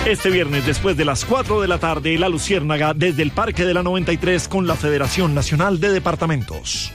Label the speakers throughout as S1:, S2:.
S1: Este viernes, después de las 4 de la tarde, La Luciérnaga desde el Parque de la 93 con la Federación Nacional de Departamentos.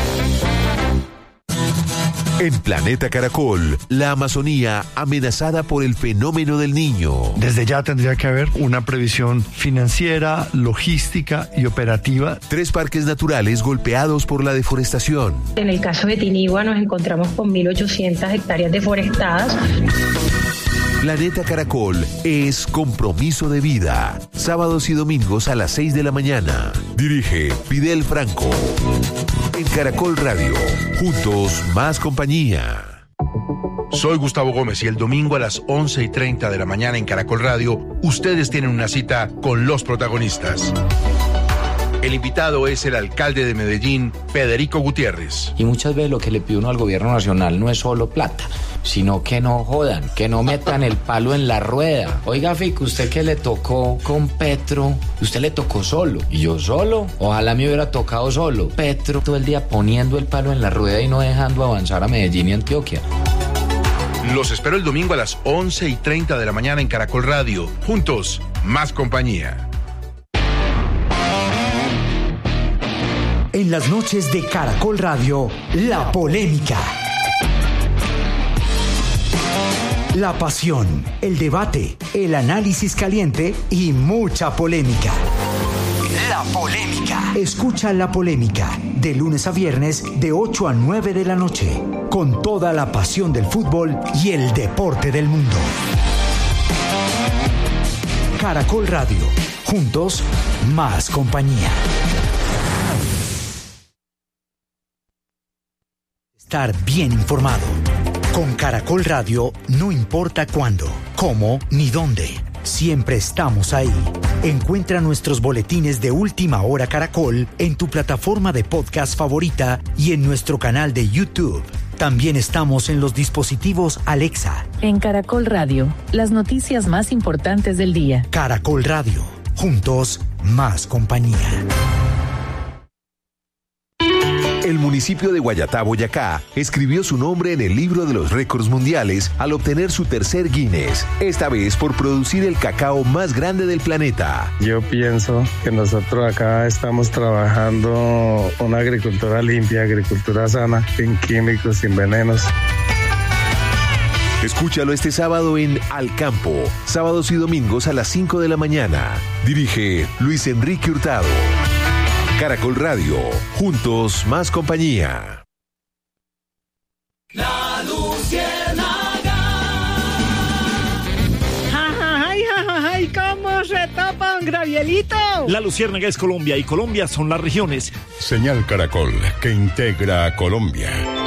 S2: En Planeta Caracol, la Amazonía amenazada por el fenómeno del Niño.
S3: Desde ya tendría que haber una previsión financiera, logística y operativa.
S2: 3 parques naturales golpeados por la deforestación.
S4: En el caso de Tinigua nos encontramos con 1.800 hectáreas deforestadas.
S2: Planeta Caracol es compromiso de vida. Sábados y domingos a las 6 de la mañana. Dirige Fidel Franco. En Caracol Radio. Juntos, más compañía.
S5: Soy Gustavo Gómez y el domingo a las 11:30 de la mañana en Caracol Radio, ustedes tienen una cita con los protagonistas. El invitado es el alcalde de Medellín, Federico Gutiérrez.
S6: Y muchas veces lo que le pide uno al gobierno nacional no es solo plata, sino que no jodan, que no metan el palo en la rueda. Oiga, Fico, usted que le tocó con Petro, usted le tocó solo. ¿Y yo solo? Ojalá me hubiera tocado solo. Petro todo el día poniendo el palo en la rueda y no dejando avanzar a Medellín y Antioquia.
S5: Los espero el domingo a las 11:30 de la mañana en Caracol Radio. Juntos, más compañía.
S7: En las noches de Caracol Radio, la polémica. La pasión, el debate, el análisis caliente y mucha polémica. La polémica. Escucha La Polémica de lunes a viernes de 8 a 9 de la noche con toda la pasión del fútbol y el deporte del mundo. Caracol Radio. Juntos, más compañía. Estar bien informado. Con Caracol Radio, no importa cuándo, cómo ni dónde. Siempre estamos ahí. Encuentra nuestros boletines de Última Hora Caracol en tu plataforma de podcast favorita y en nuestro canal de YouTube. También estamos en los dispositivos Alexa.
S8: En Caracol Radio, las noticias más importantes del día.
S7: Caracol Radio. Juntos, más compañía.
S2: El municipio de Guayatá, Boyacá, escribió su nombre en el libro de los récords mundiales al obtener su tercer Guinness, esta vez por producir el cacao más grande del planeta.
S9: Yo pienso que nosotros acá estamos trabajando una agricultura limpia, agricultura sana, sin químicos, sin venenos.
S2: Escúchalo este sábado en Al Campo, sábados y domingos a las 5 de la mañana. Dirige Luis Enrique Hurtado. Caracol Radio, juntos más compañía.
S10: La Luciérnaga.
S11: ¡Ay, cómo se tapa un gravielito!
S1: La Luciérnaga es Colombia y Colombia son las regiones.
S12: Señal Caracol, que integra a Colombia.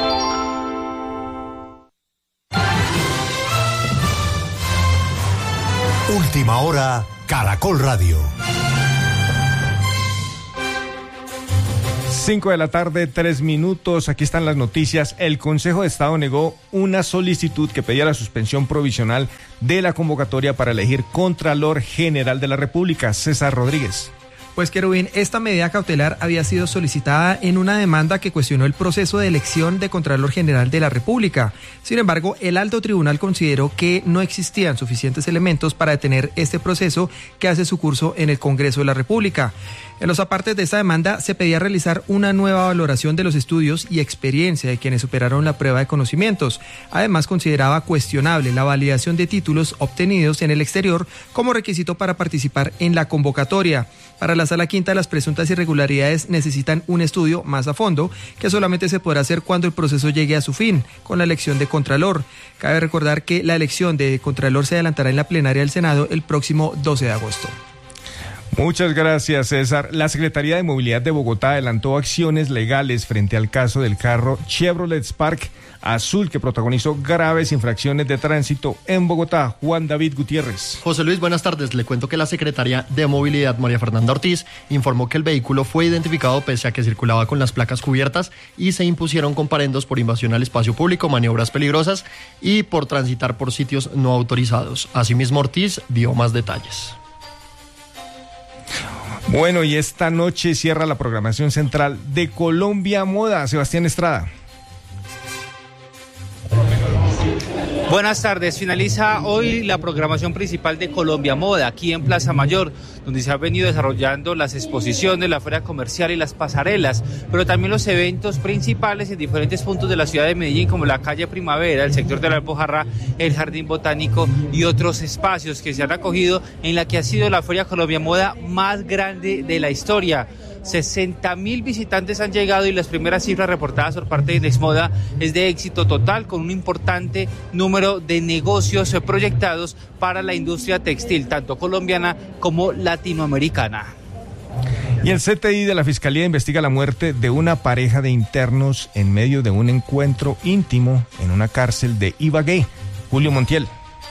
S7: Última Hora, Caracol Radio.
S13: 5 de la tarde, 3 minutos. Aquí están las noticias. El Consejo de Estado negó una solicitud que pedía la suspensión provisional de la convocatoria para elegir Contralor General de la República. César Rodríguez.
S14: Pues, Querubín, esta medida cautelar había sido solicitada en una demanda que cuestionó el proceso de elección de Contralor General de la República. Sin embargo, el alto tribunal consideró que no existían suficientes elementos para detener este proceso que hace su curso en el Congreso de la República. En los apartes de esta demanda se pedía realizar una nueva valoración de los estudios y experiencia de quienes superaron la prueba de conocimientos. Además, consideraba cuestionable la validación de títulos obtenidos en el exterior como requisito para participar en la convocatoria. Para la Sala Quinta, las presuntas irregularidades necesitan un estudio más a fondo, que solamente se podrá hacer cuando el proceso llegue a su fin, con la elección de Contralor. Cabe recordar que la elección de Contralor se adelantará en la plenaria del Senado el próximo 12 de agosto.
S13: Muchas gracias, César. La Secretaría de Movilidad de Bogotá adelantó acciones legales frente al caso del carro Chevrolet Spark azul que protagonizó graves infracciones de tránsito en Bogotá. Juan David Gutiérrez.
S15: José Luis, buenas tardes. Le cuento que la Secretaría de Movilidad, María Fernanda Ortiz, informó que el vehículo fue identificado pese a que circulaba con las placas cubiertas y se impusieron comparendos por invasión al espacio público, maniobras peligrosas y por transitar por sitios no autorizados. Asimismo, Ortiz dio más detalles.
S13: Bueno, y esta noche cierra la programación central de Colombia Moda. Sebastián Estrada.
S16: Buenas tardes. Finaliza hoy la programación principal de Colombia Moda, aquí en Plaza Mayor, donde se han venido desarrollando las exposiciones, la feria comercial y las pasarelas, pero también los eventos principales en diferentes puntos de la ciudad de Medellín, como la calle Primavera, el sector de la Alpujarra, el Jardín Botánico y otros espacios que se han acogido en la que ha sido la feria Colombia Moda más grande de la historia. 60.000 visitantes han llegado y las primeras cifras reportadas por parte de Indexmoda es de éxito total, con un importante número de negocios proyectados para la industria textil, tanto colombiana como latinoamericana.
S13: Y el CTI de la Fiscalía investiga la muerte de una pareja de internos en medio de un encuentro íntimo en una cárcel de Ibagué. Julio Montiel.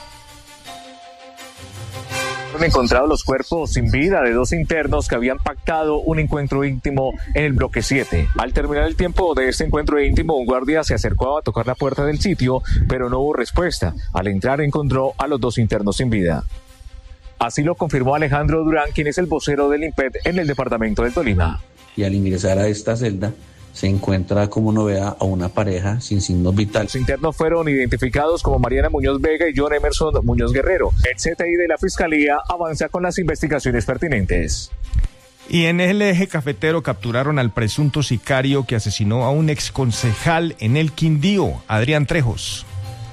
S17: Han encontrado los cuerpos sin vida de 2 internos que habían pactado un encuentro íntimo en el bloque 7. Al terminar el tiempo de este encuentro íntimo, un guardia se acercó a tocar la puerta del sitio, pero no hubo respuesta. Al entrar encontró a los 2 internos sin vida. Así lo confirmó Alejandro Durán, quien es el vocero del INPET en el departamento del Tolima.
S18: Y al ingresar a esta celda, se encuentra como novedad a una pareja sin signos vitales.
S17: Los internos fueron identificados como Mariana Muñoz Vega y John Emerson Muñoz Guerrero. El CTI de la Fiscalía avanza con las investigaciones pertinentes.
S13: Y en el eje cafetero capturaron al presunto sicario que asesinó a un exconcejal en el Quindío, Adrián Trejos.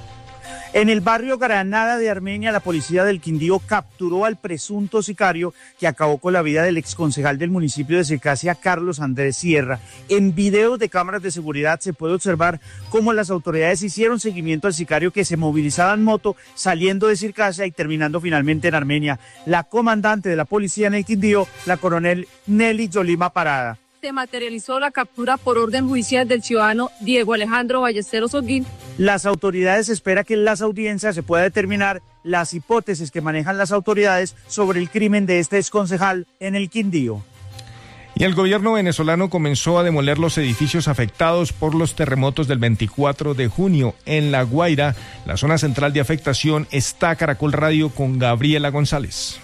S19: En el barrio Granada de Armenia, la policía del Quindío capturó al presunto sicario que acabó con la vida del exconcejal del municipio de Circasia, Carlos Andrés Sierra. En videos de cámaras de seguridad se puede observar cómo las autoridades hicieron seguimiento al sicario que se movilizaba en moto saliendo de Circasia y terminando finalmente en Armenia. La comandante de la policía en el Quindío, la coronel Nelly Yolima Parada.
S20: Se materializó la captura por orden judicial del ciudadano Diego Alejandro Ballesteros Holguín.
S19: Las autoridades esperan que en las audiencias se pueda determinar las hipótesis que manejan las autoridades sobre el crimen de este exconcejal en el Quindío.
S13: Y el gobierno venezolano comenzó a demoler los edificios afectados por los terremotos del 24 de junio en La Guaira. La zona central de afectación está Caracol Radio con Gabriela González.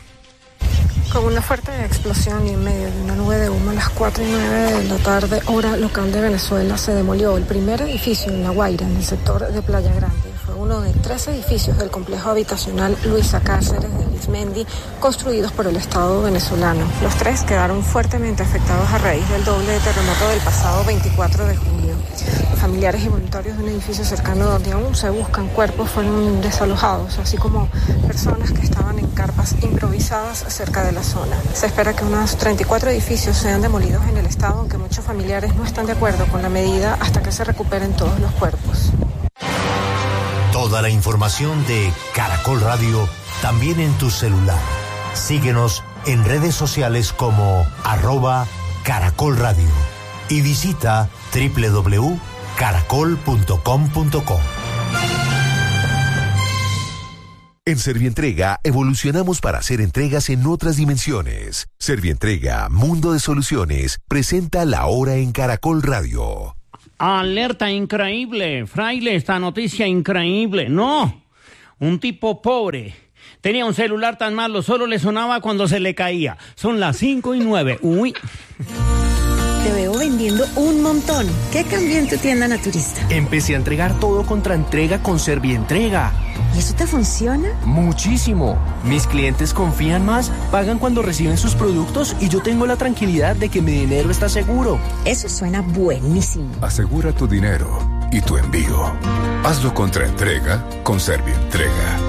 S21: Con una fuerte explosión y en medio de una nube de humo a las 4:09 de la tarde, hora local de Venezuela, se demolió el primer edificio en La Guaira, en el sector de Playa Grande. Fue uno de 3 edificios del complejo habitacional Luisa Cáceres de Arismendi, construidos por el Estado venezolano. Los 3 quedaron fuertemente afectados a raíz del doble terremoto del pasado 24 de junio. Los familiares y voluntarios de un edificio cercano donde aún se buscan cuerpos fueron desalojados, así como personas que estaban en carpas improvisadas cerca de la zona. Se espera que unos 34 edificios sean demolidos en el estado, aunque muchos familiares no están de acuerdo con la medida hasta que se recuperen todos los cuerpos.
S22: Toda la información de Caracol Radio también en tu celular. Síguenos en redes sociales como @Caracol Radio y visita www.caracol.com.co.
S2: En Servientrega evolucionamos para hacer entregas en otras dimensiones. Servientrega, Mundo de Soluciones, presenta La Hora en Caracol Radio.
S23: Alerta increíble, fraile, esta noticia increíble. No, un tipo pobre tenía un celular tan malo, solo le sonaba cuando se le caía. Son las 5:09. Uy.
S24: Te veo vendiendo un montón. ¿Qué cambió en tu tienda naturista?
S25: Empecé a entregar todo contra entrega con Servientrega.
S24: ¿Y eso te funciona?
S25: Muchísimo. Mis clientes confían más, pagan cuando reciben sus productos y yo tengo la tranquilidad de que mi dinero está seguro.
S24: Eso suena buenísimo.
S12: Asegura tu dinero y tu envío. Hazlo contra entrega con Servientrega.